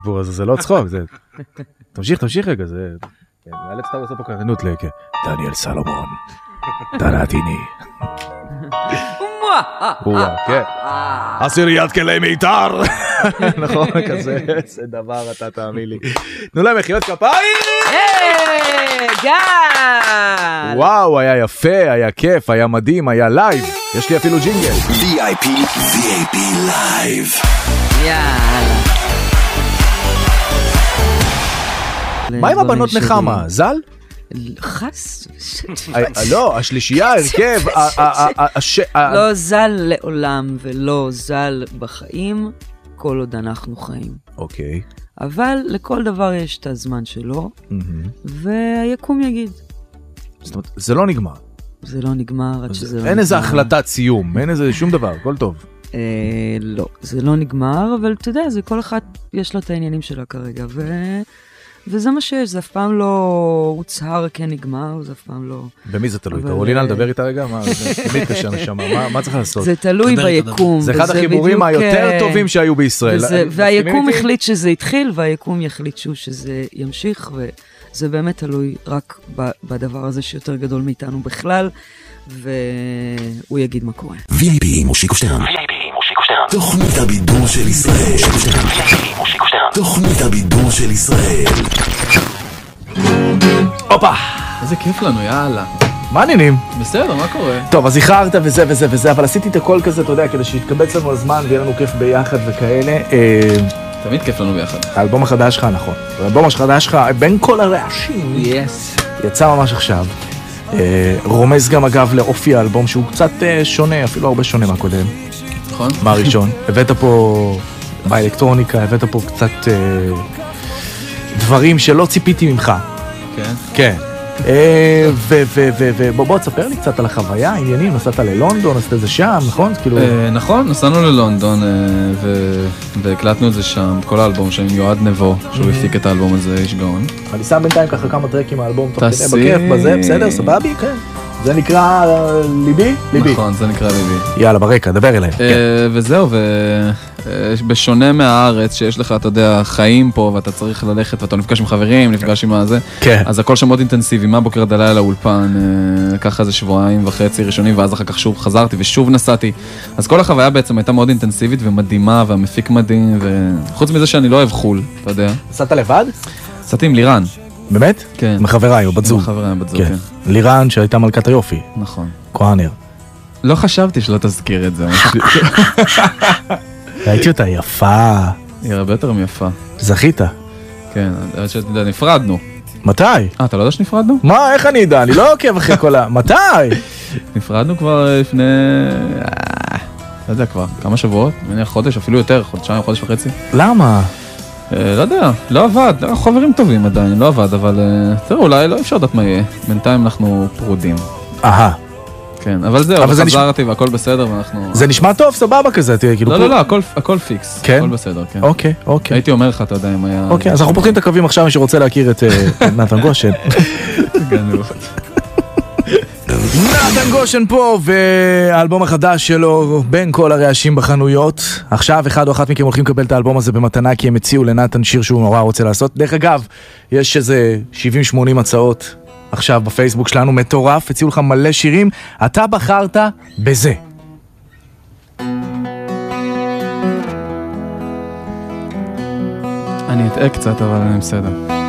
זה לא צחוק, זה... תמשיך רגע, זה... נאלץ אתה לעשות פה קרנות דניאל סלומון, דנתיני. כן. עשיריית כלי מיתר. נכון, כזה, זה דבר אתה תאמין לי. תנו להם מחיאות כפיים. גל. וואו, היה יפה, היה כיף, היה מדהים, היה לייב. יש לי אפילו ג'ינגל. VIP לייב. יאללה. מה עם הבנות נחמה? ז"ל? חס? לא, השלישייה, הרכב. לא ז"ל לעולם ולא ז"ל בחיים, כל עוד אנחנו חיים. אוקיי. אבל לכל דבר יש את הזמן שלו, והיקום יגיד. זאת אומרת, זה לא נגמר. זה לא נגמר עד שזה לא נגמר. אין איזה החלטת סיום, אין איזה שום דבר, הכל טוב. לא, זה לא נגמר, אבל אתה יודע, זה כל אחת יש לה את העניינים שלה כרגע, וזה מה שיש, זה אף פעם לא הוצהר כנגמר, זה אף פעם לא... במי זה תלוי? קרולינה, לדבר איתה רגע? תמיד קשה נשמה, מה צריך לעשות? זה תלוי ביקום. זה אחד החיבורים היותר טובים שהיו בישראל. והיקום החליט שזה התחיל, והיקום יחליט שזה ימשיך, וזה באמת תלוי רק בדבר הזה שיותר גדול מאיתנו בכלל, והוא יגיד מה קורה. VIP מושיקו שטרן. תוכנית הבידור של ישראל. תוכנית הבידור של ישראל. הופה! איזה כיף לנו, יאללה. מה העניינים? בסדר, מה קורה? טוב, אז איחרת וזה, אבל עשיתי את הכל כזה, אתה יודע, כדי שיתקבץ לנו הזמן ויהיה לנו כיף ביחד וכאלה. תמיד כיף לנו ביחד. האלבום החדש שלך, נכון. האלבום החדש שלך, בין כל הרעשים. יצא ממש עכשיו. רומז גם אגב לאופי האלבום שהוא קצת שונה, אפילו הרבה שונה מהקודם. נכון? מה הראשון? הבאת פה באלקטרוניקה, הבאת פה קצת דברים שלא ציפיתי ממך. כן. כן. ובוא תספר לי קצת על החוויה, העניינים, נסעת ללונדון, נסעת את זה שם, נכון? נכון, נסענו ללונדון והקלטנו את זה שם, את כל האלבום שם עם יועד נבו, שהוא הפיק את האלבום הזה, איש גאון. אני שם בינתיים ככה כמה טרקים מהאלבום, תוך כדי בכיף, בזה, בסדר, סבבי, כן. זה נקרא ליבי? ליבי. נכון, זה נקרא ליבי. יאללה, ברקע, דבר אליי. וזהו, בשונה מהארץ, שיש לך, אתה יודע, חיים פה, ואתה צריך ללכת, ואתה נפגש עם חברים, נפגש עם הזה, אז הכל שם מאוד אינטנסיבי, מהבוקר עד הלילה לאולפן, ככה איזה 2.5 שבועות ראשונים, ואז אחר כך שוב חזרתי ושוב נסעתי. אז כל החוויה בעצם הייתה מאוד אינטנסיבית ומדהימה, והמפיק מדהים, וחוץ מזה שאני לא אוהב חול, אתה יודע. נסעת לבד? נסעתי עם לירן. באמת? כן. מחבריי או בת זוג? מחבריי, בת זוג, כן. לירן שהייתה מלכת היופי. נכון. כהנר. לא חשבתי שלא תזכיר את זה. ראיתי אותה יפה. היא הרבה יותר מיפה. זכית. כן, נפרדנו. מתי? אתה לא יודע שנפרדנו? מה, איך אני יודע? אני לא עוקב אחרי כל מתי? נפרדנו כבר לפני... לא יודע כבר, כמה שבועות? מניח חודש, אפילו יותר, חודשיים, חודש וחצי. למה? לא יודע, לא עבד, חברים טובים עדיין, לא עבד, אבל תראו, אולי לא אפשר לדעת מה יהיה. בינתיים אנחנו פרודים. כן, אבל זהו, חזרתי והכל בסדר ואנחנו... זה נשמע טוב, סבבה כזה, תראה, כאילו... לא, הכל פיקס, הכל בסדר, כן. אוקיי. הייתי אומר לך, אתה יודע, אם היה... אוקיי, אז אנחנו פותחים את הקווים עכשיו, מי שרוצה להכיר את נתן גושן. גנוב. נתן גושן פה, והאלבום החדש שלו בין כל הרעשים בחנויות. עכשיו אחד או אחת מכם הולכים לקבל את האלבום הזה במתנה, כי הם הציעו לנתן שיר שהוא נורא רוצה לעשות. דרך אגב, יש איזה 70-80 הצעות עכשיו בפייסבוק שלנו, מטורף, הציעו לך מלא שירים, אתה בחרת בזה. אני אטעה קצת, אבל אני בסדר.